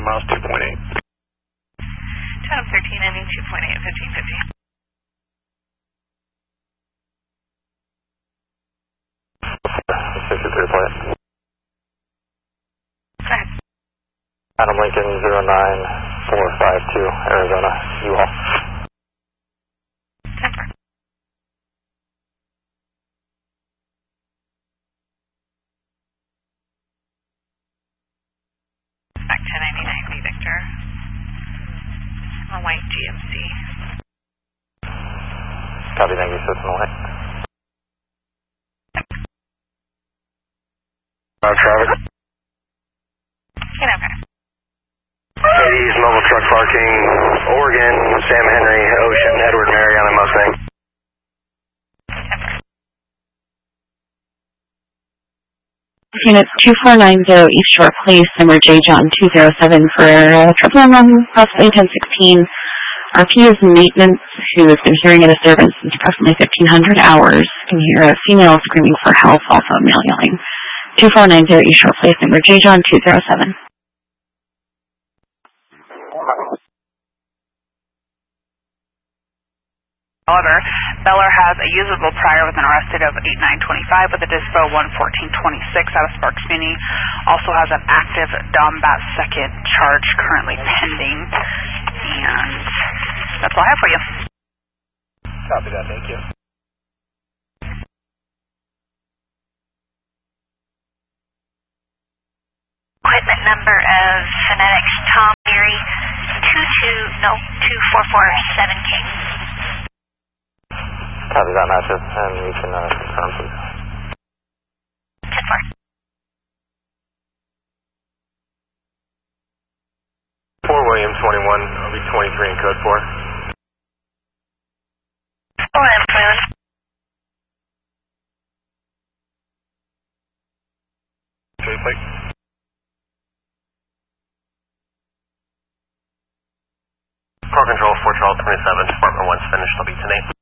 miles 2.8. Adam 13, ending 2.8 at 1550. Adam Lincoln 09452, Arizona, U-Haul. Temper. Back 1099 Victor. On white GMC. Copy, thank you, so it's on white. Traffic. Okay, okay. Ladies, mobile truck parking, Oregon, Sam Henry, Ocean, Edward Mary on a Mustang. Units 2490 East Shore Place, number J. John 207 for triple M, possibly 1016. RP is maintenance, who has been hearing a disturbance since approximately 1500 hours. Can hear a female screaming for help, also male yelling. 2490 East Shore Place, number J. John 207. However, Beller has a usable prior with an arrested of 8925 with a dispo 11426 out of Sparks Muni. Also has an active DOMBAT second charge currently pending. And that's all I have for you. Copy that, thank you. Equipment number of Phonetics Tom Mary 24447K. Copy that, matches, and you can confirm, please. 10-4. 4 Williams 21, I'll be 23 in code 4. 4 Williams. Chase Lake. Car control 4 Charles 27, Department 1's finished, I'll be 10-8.